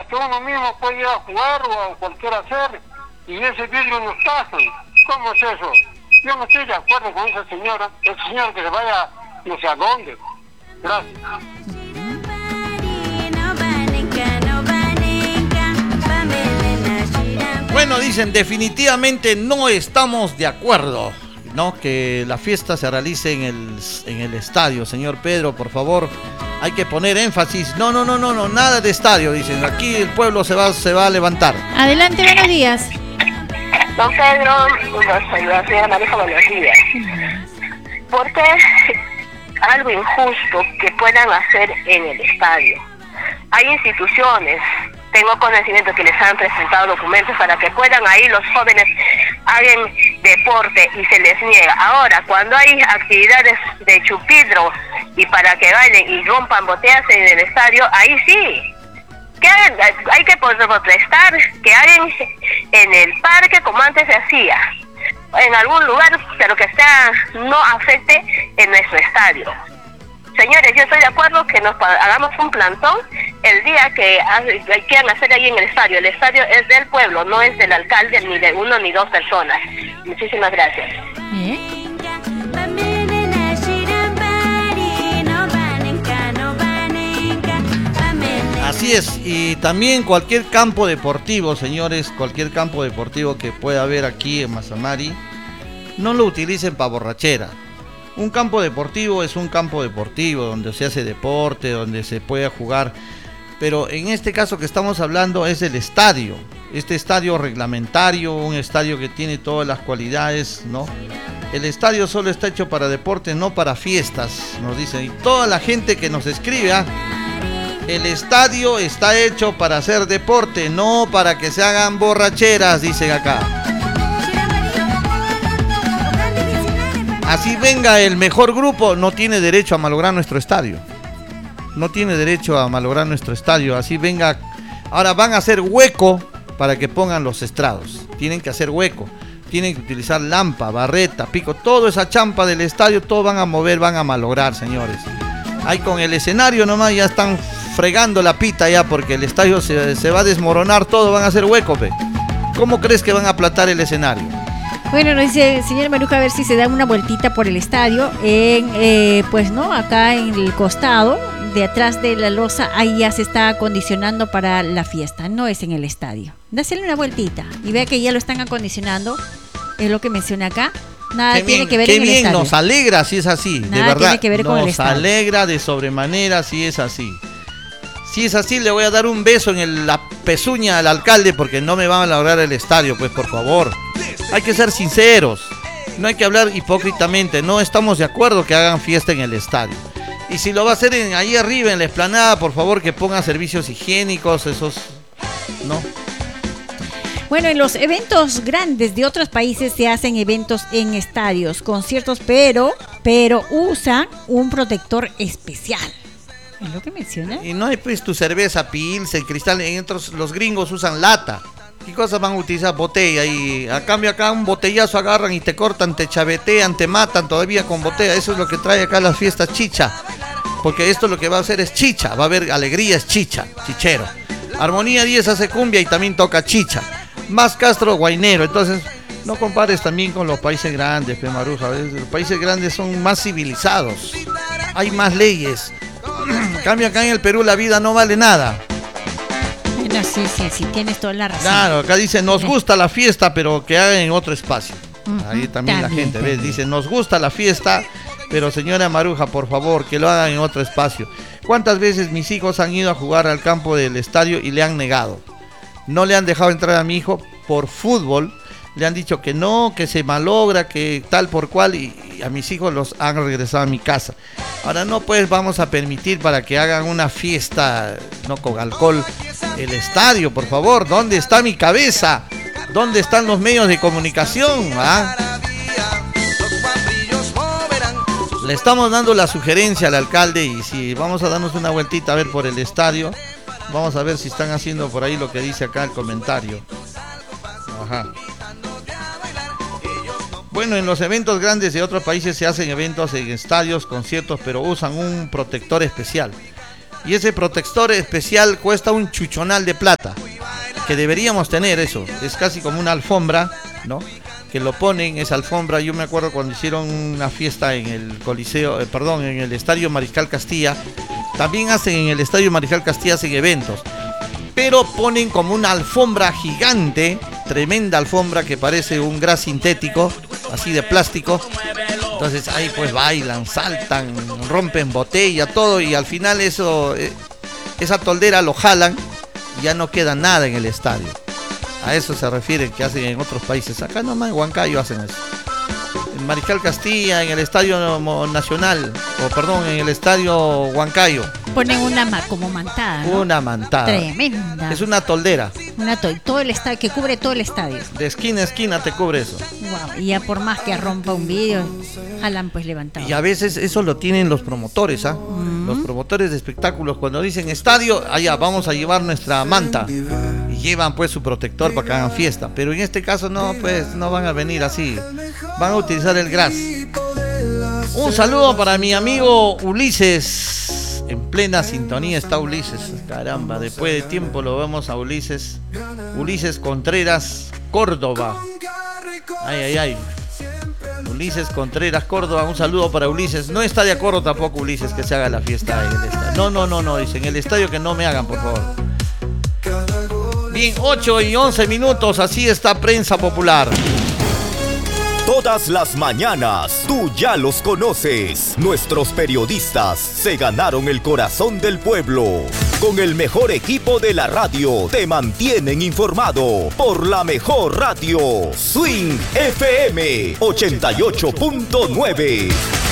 hasta uno mismo puede ir a jugar o a cualquier hacer, y ese vidrio nos pasan. ¿Cómo es eso? Yo no estoy de acuerdo con esa señora, que se vaya no sé a dónde. Gracias. Bueno, dicen, definitivamente no estamos de acuerdo, ¿no? Que la fiesta se realice en el estadio, señor Pedro, por favor. Hay que poner énfasis. No, nada de estadio, dicen. Aquí el pueblo se va a levantar. Adelante, buenos días. Don Pedro, la señora María, buenos días. ¿Por qué algo injusto que puedan hacer en el estadio? Hay instituciones, tengo conocimiento que les han presentado documentos para que puedan ahí los jóvenes hagan deporte y se les niega. Ahora, cuando hay actividades de chupidro y para que bailen y rompan botellas en el estadio, ahí sí. Que hagan, hay que protestar, que hagan en el parque como antes se hacía, en algún lugar, pero que no afecte en nuestro estadio. Señores, yo estoy de acuerdo que nos hagamos un plantón el día que quieran hacer ahí en el estadio. El estadio es del pueblo, no es del alcalde, ni de uno ni dos personas. Muchísimas gracias. Así es, y también cualquier campo deportivo, señores, cualquier campo deportivo que pueda haber aquí en Mazamari, no lo utilicen para borrachera. Un campo deportivo es un campo deportivo donde se hace deporte, donde se puede jugar, pero en este caso que estamos hablando es el estadio, este estadio reglamentario, un estadio que tiene todas las cualidades, ¿no? El estadio solo está hecho para deporte, no para fiestas, nos dicen, y toda la gente que nos escribe, el estadio está hecho para hacer deporte, no para que se hagan borracheras, dicen acá. Así venga el mejor grupo, no tiene derecho a malograr nuestro estadio. No tiene derecho a malograr nuestro estadio. Así venga. Ahora van a hacer hueco para que pongan los estrados. Tienen que hacer hueco. Tienen que utilizar lampa, barreta, pico. Toda esa champa del estadio, todo van a mover, van a malograr, señores. Ahí con el escenario nomás ya están fregando la pita ya porque el estadio se va a desmoronar todo. Van a hacer hueco, pe. ¿Cómo crees que van a aplatar el escenario? Bueno, nos dice el señor Maruja, a ver si se da una vueltita por el estadio, pues no, acá en el costado, de atrás de la losa, ahí ya se está acondicionando para la fiesta, no es en el estadio. Dásele una vueltita y vea que ya lo están acondicionando, es lo que menciona acá. Nada tiene que ver con el estadio. Qué bien, nos alegra si es así, de verdad. Tiene que ver con el estadio. Nos alegra de sobremanera si es así. Si es así, le voy a dar un beso en la pezuña al alcalde porque no me van a lograr el estadio, pues por favor. Hay que ser sinceros, no hay que hablar hipócritamente, no estamos de acuerdo que hagan fiesta en el estadio. Y si lo va a hacer ahí arriba en la explanada, por favor que pongan servicios higiénicos, esos, ¿no? Bueno, en los eventos grandes de otros países se hacen eventos en estadios, conciertos, pero usan un protector especial. ¿Es lo que menciona? Y no hay pues tu cerveza, Pilsen, cristal, los gringos usan lata. ¿Qué cosas van a utilizar? Botella. Y a cambio acá un botellazo agarran y te cortan, te chavetean, te matan todavía con botella. Eso es lo que trae acá las fiestas chicha. Porque esto lo que va a hacer es chicha. Va a haber alegría, es chicha, chichero. Armonía 10 hace cumbia y también toca chicha. Más Castro, guainero. Entonces, no compares también con los países grandes, pe Maruja. Los países grandes son más civilizados. Hay más leyes. En cambio acá en el Perú la vida no vale nada. No, sí, tienes toda la razón. Claro, acá dice, nos gusta la fiesta, pero que hagan en otro espacio. Ahí también la gente, ¿ves? Dice, nos gusta la fiesta, pero señora Maruja, por favor, que lo hagan en otro espacio. ¿Cuántas veces mis hijos han ido a jugar al campo del estadio y le han negado? No le han dejado entrar a mi hijo por fútbol. Le han dicho que no, que se malogra, que tal por cual, y a mis hijos los han regresado a mi casa. Ahora no, pues vamos a permitir para que hagan una fiesta, no con alcohol, el estadio, por favor. ¿Dónde está mi cabeza? ¿Dónde están los medios de comunicación? Le estamos dando la sugerencia al alcalde y si vamos a darnos una vueltita a ver por el estadio, vamos a ver si están haciendo por ahí lo que dice acá el comentario. Ajá. Bueno, en los eventos grandes de otros países se hacen eventos en estadios, conciertos, pero usan un protector especial. Y ese protector especial cuesta un chuchonal de plata, que deberíamos tener eso. Es casi como una alfombra, ¿no? Que lo ponen, esa alfombra. Yo me acuerdo cuando hicieron una fiesta en el Coliseo, en el Estadio Mariscal Castilla. También hacen en el Estadio Mariscal Castilla, hacen eventos. Pero ponen como una alfombra gigante, tremenda alfombra que parece un gras sintético, así de plástico. Entonces ahí pues bailan, saltan, rompen botella, todo, y al final esa toldera lo jalan y ya no queda nada en el estadio. A eso se refieren que hacen en otros países. Acá nomás en Huancayo hacen eso. En Mariscal Castilla, en el Estadio Nacional, en el Estadio Huancayo. Ponen como mantada, ¿no? Una mantada. Tremenda. Es una toldera. Todo el estadio, que cubre todo el estadio. De esquina a esquina te cubre eso. Wow. Y ya por más que rompa un vidrio, jalan pues levantado. Y a veces eso lo tienen los promotores, ¿ah? Los promotores de espectáculos, cuando dicen estadio, allá vamos a llevar nuestra manta. Y llevan pues su protector para que hagan fiesta. Pero en este caso no, pues no van a venir así. Van a utilizar el gras. Un saludo para mi amigo Ulises. En plena sintonía está Ulises. Caramba, después de tiempo lo vemos a Ulises. Ulises Contreras, Córdoba. Ay. Ulises Contreras, Córdoba. Un saludo para Ulises. No está de acuerdo tampoco Ulises que se haga la fiesta en el estadio. No. Dice, en el estadio que no me hagan, por favor. Bien, 8:11. Así está Prensa Popular. Todas las mañanas, tú ya los conoces. Nuestros periodistas se ganaron el corazón del pueblo. Con el mejor equipo de la radio, te mantienen informado por la mejor radio. Swing FM 88.9.